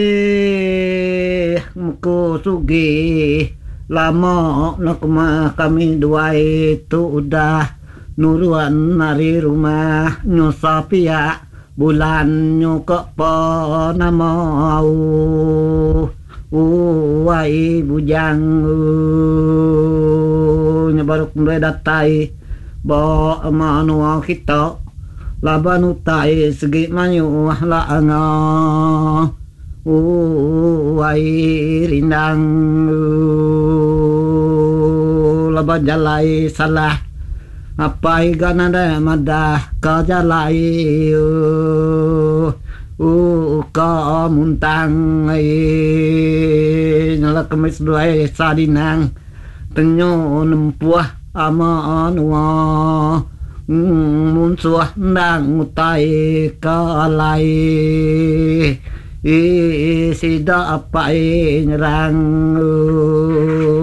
Muku sugih lama nak kami dua itu udah nuruan dari rumah nyusapia bulan nyukok po namau wai bujang nyebaruk datai bo manual kita laban utai segi manyu la anga wai rindang laban jalai salah apa ganada madah ka jalai ka muntang nyala kemis dua sadinang tenyo nempuah ama anua munsuah ndang utai kalai sida apa nyerang